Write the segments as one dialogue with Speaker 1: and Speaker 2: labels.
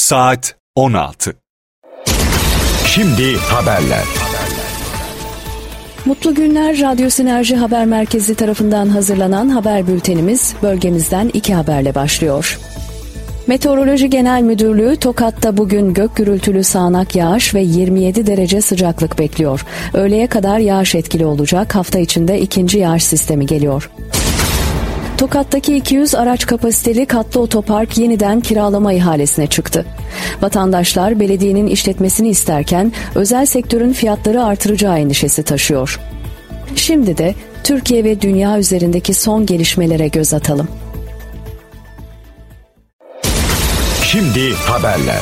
Speaker 1: Saat 16.
Speaker 2: Şimdi haberler.
Speaker 3: Mutlu günler. Radyo Sinerji Haber Merkezi tarafından hazırlanan haber bültenimiz bölgemizden 2 haberle başlıyor. Meteoroloji Genel Müdürlüğü Tokat'ta bugün gök gürültülü sağanak yağış ve 27 derece sıcaklık bekliyor. Öğleye kadar yağış etkili olacak. Hafta içinde ikinci yağış sistemi geliyor. Tokat'taki 200 araç kapasiteli katlı otopark yeniden kiralama ihalesine çıktı. Vatandaşlar belediyenin işletmesini isterken özel sektörün fiyatları artıracağı endişesi taşıyor. Şimdi de Türkiye ve dünya üzerindeki son gelişmelere göz atalım.
Speaker 2: Şimdi haberler.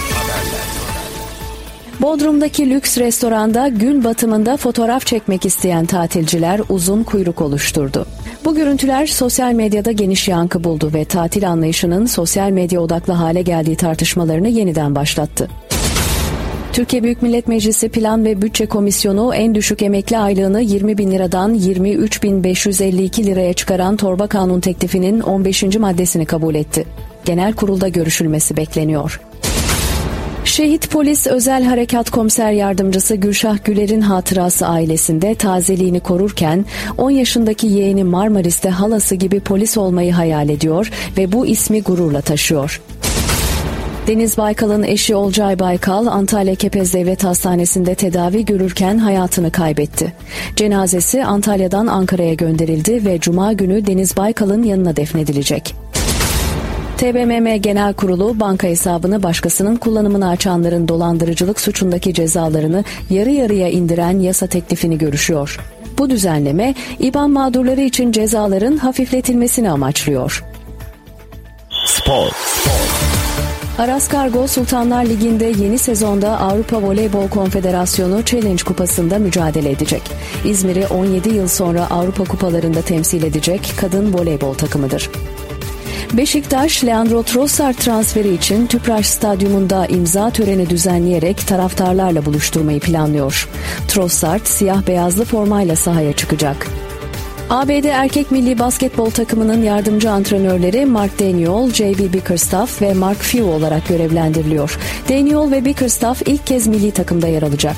Speaker 3: Bodrum'daki lüks restoranda gün batımında fotoğraf çekmek isteyen tatilciler uzun kuyruk oluşturdu. Bu görüntüler sosyal medyada geniş yankı buldu ve tatil anlayışının sosyal medya odaklı hale geldiği tartışmalarını yeniden başlattı. Türkiye Büyük Millet Meclisi Plan ve Bütçe Komisyonu en düşük emekli aylığını 20 bin liradan 23.552 liraya çıkaran torba kanun teklifinin 15. maddesini kabul etti. Genel kurulda görüşülmesi bekleniyor. Şehit Polis Özel Harekat Komiser Yardımcısı Gülşah Güler'in hatırası ailesinde tazeliğini korurken 10 yaşındaki yeğeni Marmaris'te halası gibi polis olmayı hayal ediyor ve bu ismi gururla taşıyor. Deniz Baykal'ın eşi Olcay Baykal, Antalya Kepez Devlet Hastanesi'nde tedavi görürken hayatını kaybetti. Cenazesi Antalya'dan Ankara'ya gönderildi ve Cuma günü Deniz Baykal'ın yanına defnedilecek. TBMM Genel Kurulu banka hesabını başkasının kullanımına açanların dolandırıcılık suçundaki cezalarını yarı yarıya indiren yasa teklifini görüşüyor. Bu düzenleme İBAN mağdurları için cezaların hafifletilmesini amaçlıyor.
Speaker 2: Spor.
Speaker 3: Aras Kargo Sultanlar Ligi'nde yeni sezonda Avrupa Voleybol Konfederasyonu Challenge Kupası'nda mücadele edecek. İzmir'i 17 yıl sonra Avrupa Kupalarında temsil edecek kadın voleybol takımıdır. Beşiktaş, Leandro Trossard transferi için Tüpraş Stadyumunda imza töreni düzenleyerek taraftarlarla buluşturmayı planlıyor. Trossard, siyah beyazlı formayla sahaya çıkacak. ABD erkek milli basketbol takımının yardımcı antrenörleri Mark Daniel, J.B. Bickerstaff ve Mark Few olarak görevlendiriliyor. Daniel ve Bickerstaff ilk kez milli takımda yer alacak.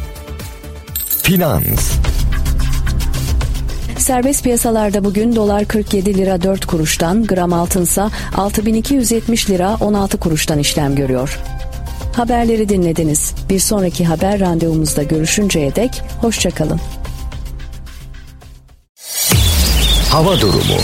Speaker 2: Finans.
Speaker 3: Serbest piyasalarda bugün dolar 47 lira 4 kuruştan, gram altınsa 6270 lira 16 kuruştan işlem görüyor. Haberleri dinlediniz. Bir sonraki haber randevumuzda görüşünceye dek hoşça kalın.
Speaker 2: Hava durumu.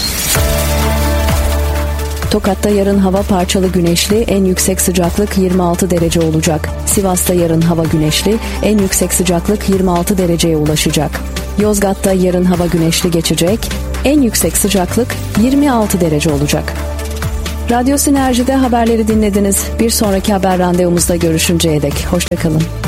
Speaker 3: Tokat'ta yarın hava parçalı güneşli, en yüksek sıcaklık 26 derece olacak. Sivas'ta yarın hava güneşli, en yüksek sıcaklık 26 dereceye ulaşacak. Yozgat'ta yarın hava güneşli geçecek, en yüksek sıcaklık 26 derece olacak. Radyo Sinerji'de haberleri dinlediniz. Bir sonraki haber randevumuzda görüşünceye dek hoşça kalın.